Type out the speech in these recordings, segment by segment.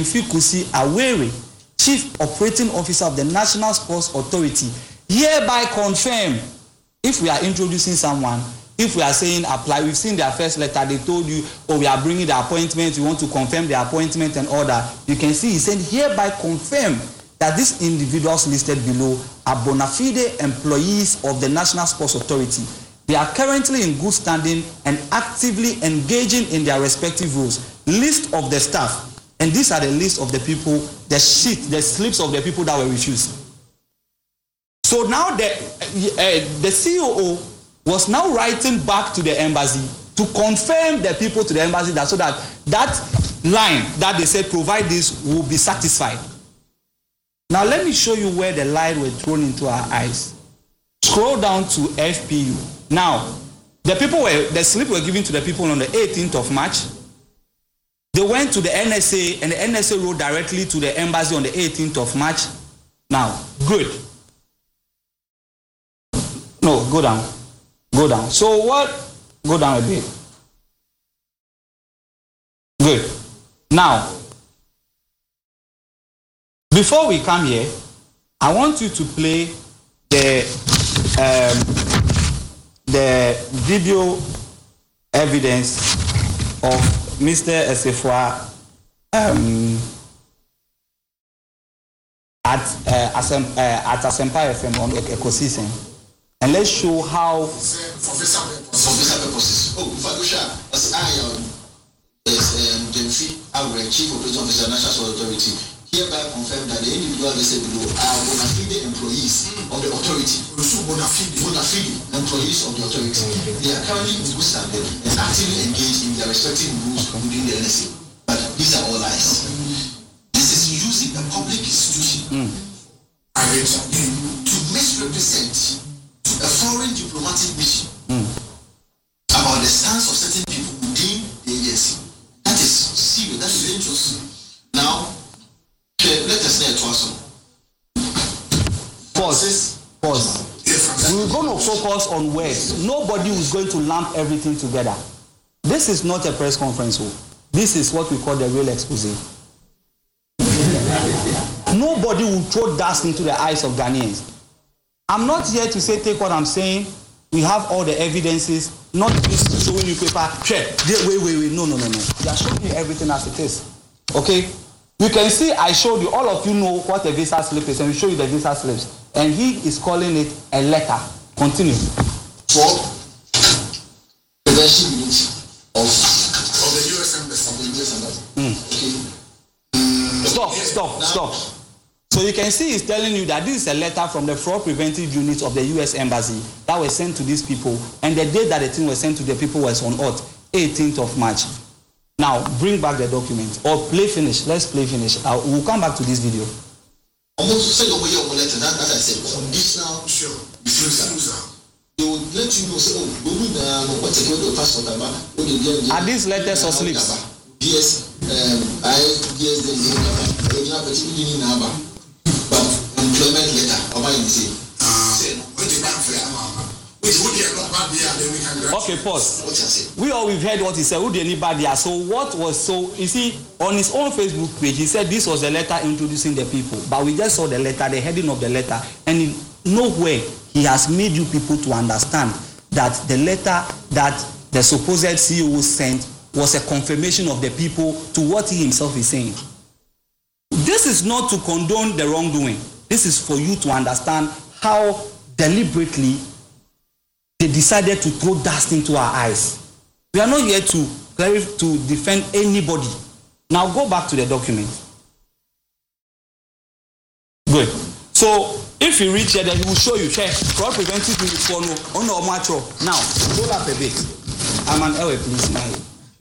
Jemfi Kusi Awere, Chief Operating Officer of the National Sports Authority, hereby confirm, if we are introducing someone, if we are saying apply, we've seen their first letter, they told you, oh, we are bringing the appointment, we want to confirm the appointment and all that. You can see he said hereby confirm that these individuals listed below are bona fide employees of the National Sports Authority. They are currently in good standing and actively engaging in their respective roles. List of the staff. And these are the list of the people, the slips of the people that were refused. So now the COO was now writing back to the embassy to confirm the people to the embassy that so that line that they said provide this will be satisfied. Now let me show you where the lies were thrown into our eyes. Scroll down to FPU. Now, the slip were given to the people on the 18th of March. They went to the NSA and the NSA wrote directly to the embassy on the 18th of March. Now, good. No, go down. Go down. So what? Go down a bit. Good. Now, before we come here, I want you to play the video evidence of Mr. Esefua at Asempa FM on Ecosystem, and let's show how. For visa purposes. Oh, Fadusha, as I am Jemfi Awere, Chief Operating Officer, National Sports Authority, hereby confirm that the individual listed below are bona fide employees of the authority. Bona fide employees of the authority. They are currently in good standing and actively engaged in their respective roles within the NSA. But these are all lies. This is using a public institution to misrepresent a foreign diplomatic mission about the stance of certain people within the agency. That is serious. That is dangerous. Now, let us say it also. Pause. We're going to focus on words. Nobody is going to lump everything together. This is not a press conference. This is what we call the real expose. Nobody will throw dust into the eyes of Ghanaians. I'm not here to say take what I'm saying. We have all the evidences. Not just showing you paper. Wait. No. We are showing you everything as it is. Okay? You can see I showed you, all of you know what a visa slip is, and we show you the visa slips. And he is calling it a letter. Continue. For prevention unit of the US Embassy. Okay. Stop. So you can see he's telling you that this is a letter from the fraud preventive unit of the US Embassy that was sent to these people. And the date that the thing was sent to the people was on 18th of March. Now, bring back the document. Or play finish. Let's play finish. We'll come back to this video. Almost say over your letter, that as I said, conditional refusal. They will let you know, say, what's the passport about? Are these letters or slips? Yes, the original particularly number, but employment letter, Okay, pause. We've heard what he said. Who did anybody? So you see, on his own Facebook page, he said this was a letter introducing the people. But we just saw the letter, the heading of the letter, and in nowhere he has made you people to understand that the letter that the supposed CEO sent was a confirmation of the people to what he himself is saying. This is not to condone the wrongdoing. This is for you to understand how deliberately they decided to throw dust into our eyes. We are not here to defend anybody. Now go back to the document. Good. So if you reach here, then he will show you. Fraud preventive unit for no matter. Now roll up a bit. I'm an LA please now.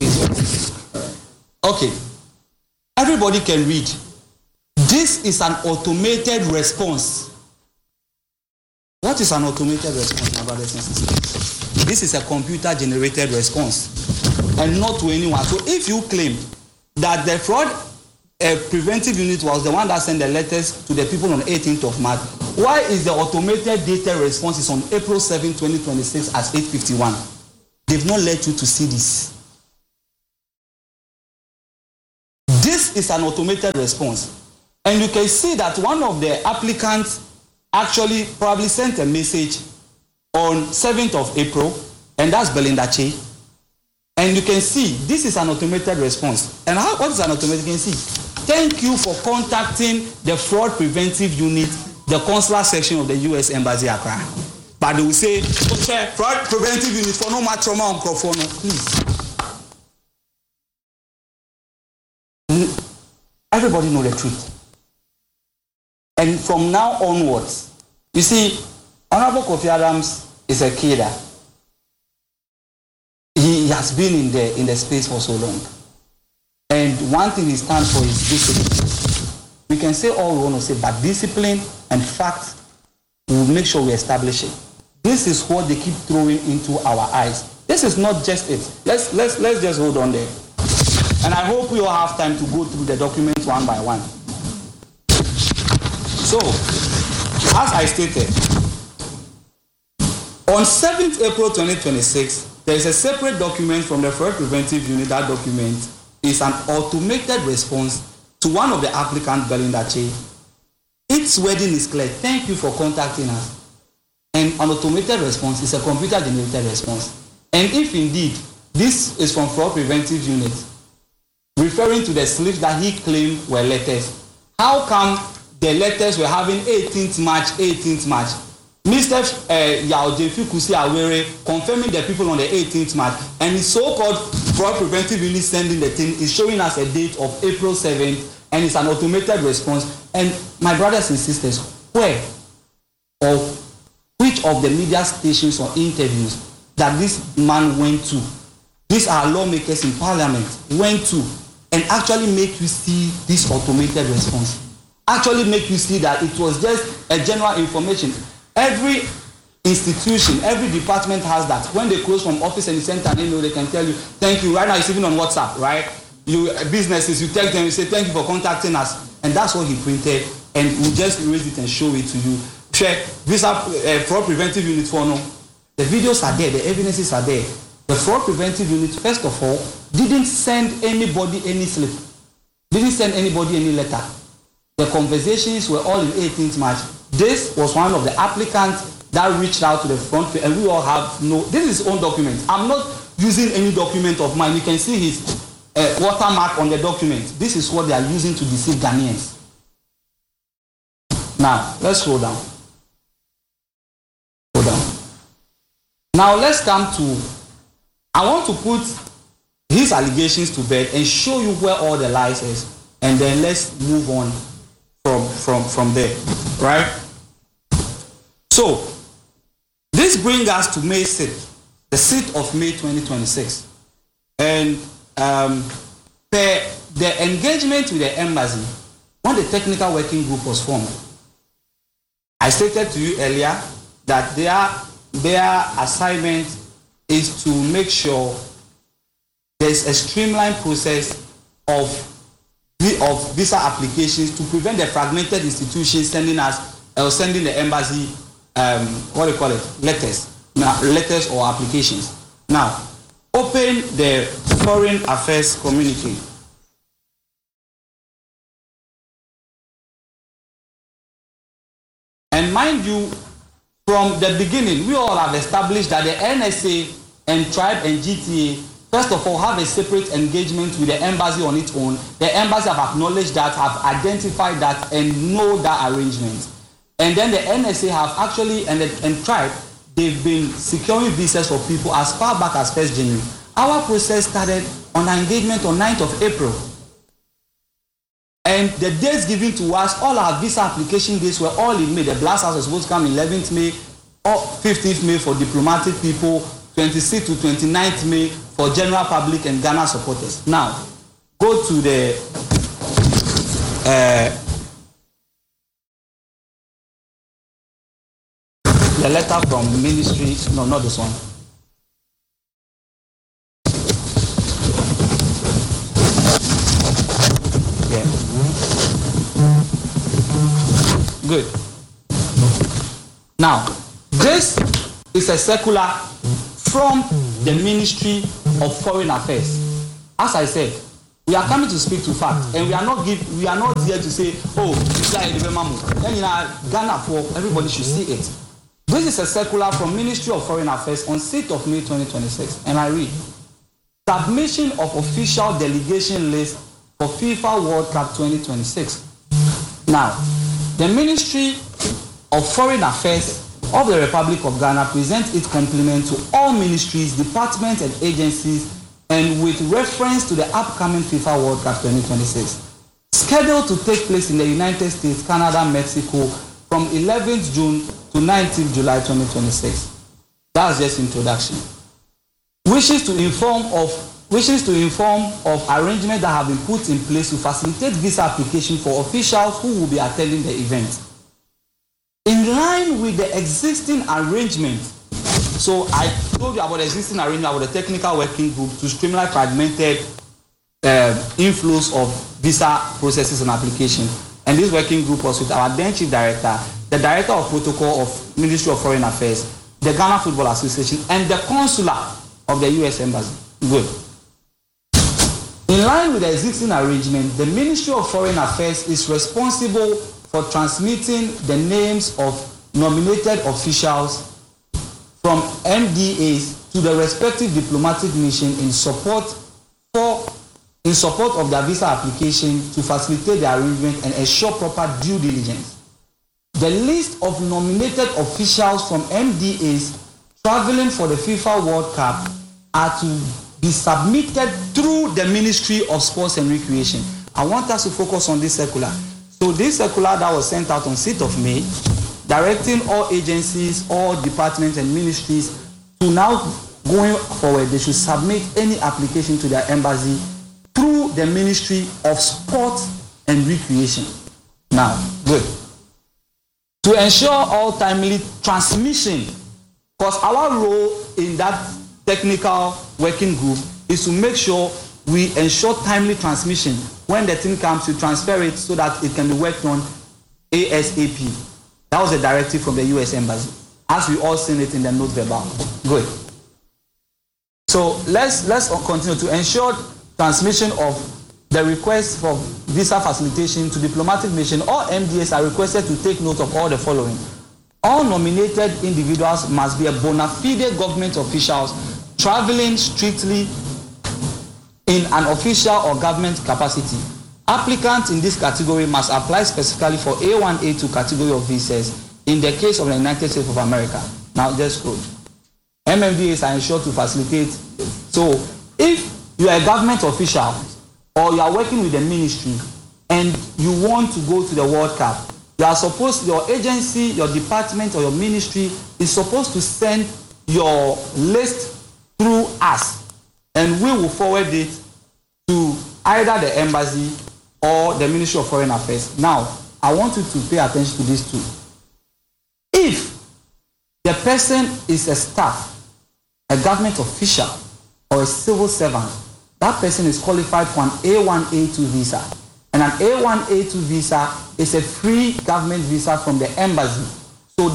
Okay. Everybody can read. This is an automated response. What is an automated response, my brothers and sisters? This is a computer-generated response, and not to anyone. So if you claim that the fraud preventive unit was the one that sent the letters to the people on the 18th of March, why is the automated data response is on April 7, 2026 at 8:51? They've not let you to see this. This this is an automated response. And you can see that one of the applicants actually probably sent a message on 7th of April, and that's Belinda Che. And you can see this is an automated response. And what is an automated? You can see, thank you for contacting the fraud preventive unit, the consular section of the U.S. Embassy Accra. But they will say, okay, fraud preventive unit for no matter trauma on microphone, please. Everybody know the truth. And from now onwards, you see, Honorable Kofi Adams is a kidder. He has been in the space for so long. And one thing he stands for is discipline. We can say all we want to say, but discipline and fact, we will make sure we establish it. This is what they keep throwing into our eyes. This is not just it. Let's just hold on there. And I hope we all have time to go through the documents one by one. So, as I stated, on 7th April 2026, there is a separate document from the Fraud Preventive Unit. That document is an automated response to one of the applicants, Belinda Che. Its wording is clear. Thank you for contacting us. And an automated response is a computer-generated response. And if indeed this is from Fraud Preventive Unit, referring to the slips that he claimed were letters, how come the letters were having 18th March? Mr. Yao Jefi Kusi Awere confirming the people on the 18th March, and his so-called Fraud Preventive Unit sending the thing is showing us a date of April 7th, and it's an automated response. And my brothers and sisters, where or which of the media stations or interviews that this man went to, these are lawmakers in parliament, went to, and actually make you see this automated response? Actually make you see that it was just a general information. Every institution, every department has that. When they close from office and you send an email, they can tell you, thank you. Right now it's even on WhatsApp, right? You businesses, you text them, you say, thank you for contacting us. And that's what he printed, and we'll just erase it and show it to you. Check, visa fraud preventive unit for no. The videos are there, the evidences are there. The fraud preventive unit, first of all, didn't send anybody any slip. Didn't send anybody any letter. The conversations were all in 18th March. This was one of the applicants that reached out to the front, and we all have this is his own document. I'm not using any document of mine. You can see his watermark on the document. This is what they are using to deceive Ghanaians. Now, let's slow down. Slow down. Now, let's come to, I want to put his allegations to bed and show you where all the lies is, and then let's move on from there, right? So, this brings us to May 6th, the 6th of May 2026. And the engagement with the embassy, when the technical working group was formed, I stated to you earlier that their assignment is to make sure there's a streamlined process of visa applications to prevent the fragmented institutions sending the embassy letters or applications. Now, open the Foreign Affairs communique. And mind you, from the beginning, we all have established that the NSA and Tribe and GTA, first of all, have a separate engagement with the embassy on its own. The embassy have acknowledged that, have identified that, and know that arrangement. And then the NSA have actually, and Tribe, they've been securing visas for people as far back as 1st January. Our process started on engagement on 9th of April. And the dates given to us, all our visa application dates were all in May. The blast house was supposed to come 11th May, or 15th May for diplomatic people, 26th to 29th May for general public and Ghana supporters. Now, go to the letter from ministry. No, not this one. Yeah. Good. Now, this is a circular from the Ministry of Foreign Affairs. As I said, We are coming to speak to fact, and we are not here to say, oh, this guy is the Mamu. Then in Ghana, for everybody should see it. This is a circular from Ministry of Foreign Affairs on 6th of May 2026, and I read: submission of official delegation list for FIFA World Cup 2026. Now, the Ministry of Foreign Affairs of the Republic of Ghana presents its compliments to all ministries, departments, and agencies, and with reference to the upcoming FIFA World Cup 2026, scheduled to take place in the United States, Canada, Mexico from 11th June to 19th July 2026. That's just introduction. Wishes to inform of arrangements that have been put in place to facilitate visa application for officials who will be attending the event. In line with the existing arrangement, so I told you about the existing arrangement about the technical working group to streamline fragmented inflows of visa processes and application. And this working group was with our then chief director, the director of protocol of Ministry of Foreign Affairs, the Ghana Football Association, and the consular of the U.S. Embassy. Good. In line with the existing arrangement, the Ministry of Foreign Affairs is responsible for transmitting the names of nominated officials from MDAs to the respective diplomatic mission in support of their visa application to facilitate the arrangement and ensure proper due diligence. The list of nominated officials from MDAs traveling for the FIFA World Cup are to be submitted through the Ministry of Sports and Recreation. I want us to focus on this circular. So this circular that was sent out on 6th of May, directing all agencies, all departments and ministries to now, going forward, they should submit any application to their embassy through the Ministry of Sports and Recreation. Now, good. To ensure all timely transmission, because our role in that technical working group is to make sure we ensure timely transmission. When the thing comes, you transfer it so that it can be worked on ASAP. That was a directive from the U.S. Embassy, as we all seen it in the note verbal. Good. So let's continue to ensure transmission of the request for visa facilitation to diplomatic mission. All MDAs are requested to take note of all the following. All nominated individuals must be a bona fide government officials traveling strictly in an official or government capacity. Applicants in this category must apply specifically for A1, A2 category of visas in the case of the United States of America. Now just quote. MMDAs are ensured to facilitate. So if you are a government official or you are working with the ministry and you want to go to the World Cup, you are supposed, your agency, your department or your ministry is supposed to send your list through us, and we will forward it to either the embassy or the Ministry of Foreign Affairs. Now, I want you to pay attention to this too. If the person is a staff, a government official, or a civil servant, that person is qualified for an A1, A2 visa. And an A1, A2 visa is a free government visa from the embassy. So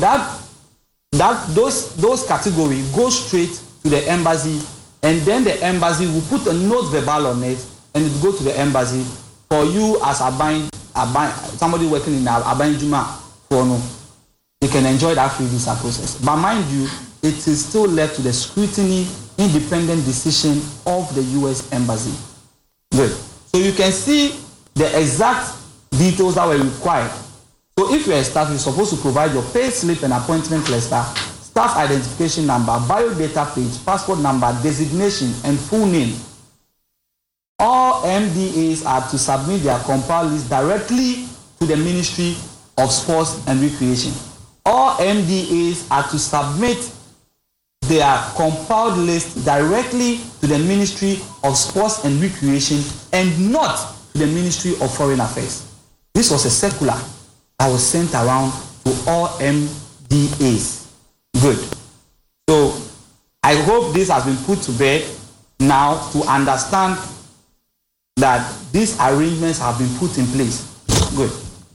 those categories go straight to the embassy, and then the embassy will put a note verbal on it, and it will go to the embassy for you as somebody working in Aban Juma for no. You can enjoy that free visa process. But mind you, it is still left to the scrutiny, independent decision of the U.S. Embassy. Good. So you can see the exact details that were required. So if you're a staff, you're supposed to provide your pay slip and appointment letter, staff identification number, biodata page, passport number, designation, and full name. All MDAs are to submit their compiled list directly to the Ministry of Sports and Recreation. All MDAs are to submit their compiled list directly to the Ministry of Sports and Recreation and not to the Ministry of Foreign Affairs. This was a circular that was sent around to all MDAs. Good. So I hope this has been put to bed now to understand that these arrangements have been put in place. Good.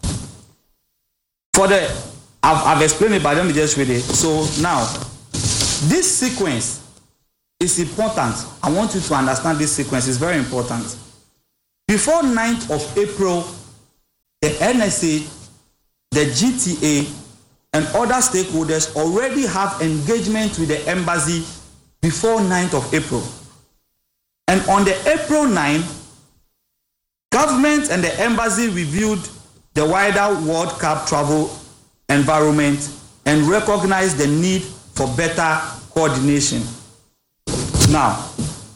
I've explained it, but let me just read it. So now, this sequence is important. I want you to understand this sequence. It's very important. before 9th of April, the NSA, the GTA, and other stakeholders already have engagement with the embassy before 9th of April. And on the April 9, government and the embassy reviewed the wider World Cup travel environment and recognized the need for better coordination. Now,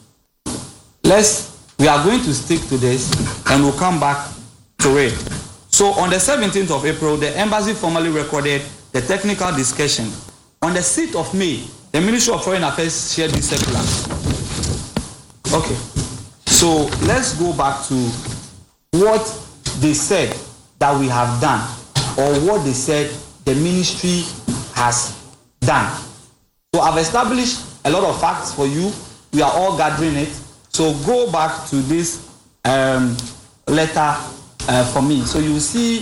we are going to stick to this and we'll come back to it. So on the 17th of April, the embassy formally recorded the technical discussion. On the 6th of May, the Ministry of Foreign Affairs shared this circular. Okay, so let's go back to what they said that we have done, or what they said the ministry has done. So I've established a lot of facts for you. We are all gathering it. So go back to this letter for me. So you will see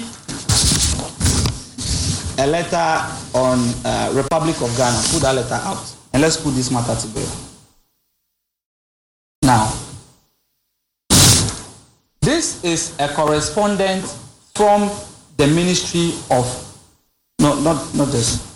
a letter on Republic of Ghana. Put that letter out. And let's put this matter together. Now, this is a correspondent from the Ministry of, not this.